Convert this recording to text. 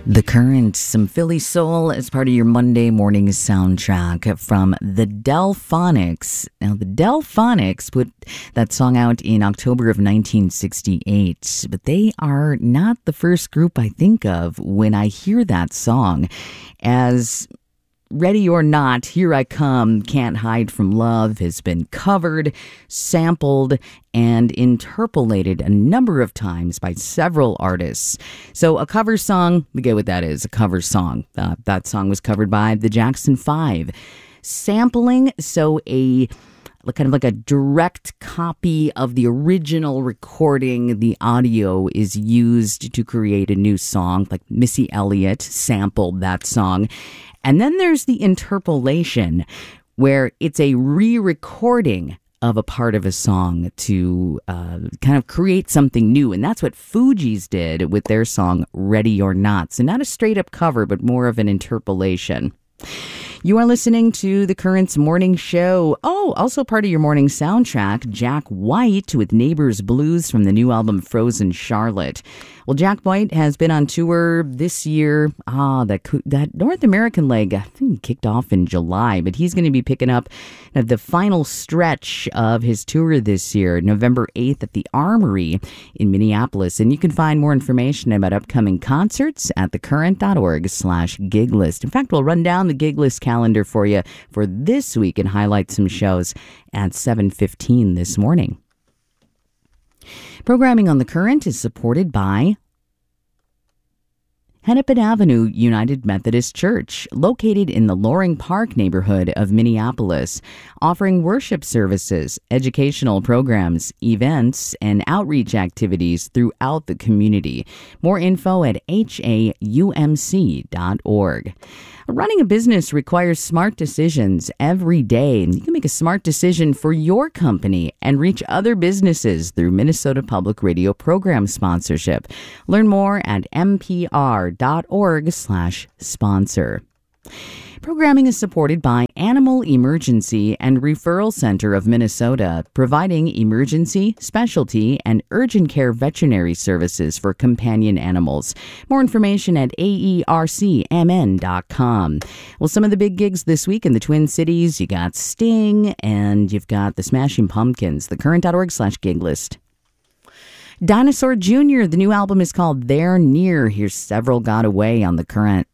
The Current, some Philly soul as part of your Monday morning soundtrack from the Delphonics. Now, the Delphonics put that song out in October of 1968, but they are not the first group I think of when I hear that song. As Ready or Not, Here I Come, Can't Hide from Love has been covered, sampled, and interpolated a number of times by several artists. So a cover song, we get what that is, a cover song. That song was covered by the Jackson 5. Sampling, so a kind of like a direct copy of the original recording. The audio is used to create a new song, like Missy Elliott sampled that song. And then there's the interpolation, where it's a re-recording of a part of a song to kind of create something new. And that's what Fugees did with their song Ready or Not. So not a straight-up cover, but more of an interpolation. You are listening to The Current's morning show. Oh, also part of your morning soundtrack, Jack White with Neighbors Blues from the new album Frozen Charlotte. Well, Jack White has been on tour this year. That North American leg, I think, kicked off in July, but he's going to be picking up the final stretch of his tour this year, November 8th at the Armory in Minneapolis. And you can find more information about upcoming concerts at thecurrent.org/gig list. In fact, we'll run down the gig list calendar for you for this week and highlight some shows at 7:15 this morning. Programming on The Current is supported by Hennepin Avenue United Methodist Church, located in the Loring Park neighborhood of Minneapolis, offering worship services, educational programs, events, and outreach activities throughout the community. More info at haumc.org. Running a business requires smart decisions every day, and you can make a smart decision for your company and reach other businesses through Minnesota Public Radio program sponsorship. Learn more at mpr.org/sponsor. Programming is supported by Animal Emergency and Referral Center of Minnesota, providing emergency, specialty, and urgent care veterinary services for companion animals. More information at aercmn.com. Well, some of the big gigs this week in the Twin Cities, you got Sting and you've got the Smashing Pumpkins, thecurrent.org/gig list. Dinosaur Jr., the new album is called They're Near. Here's Several Got Away on The Current.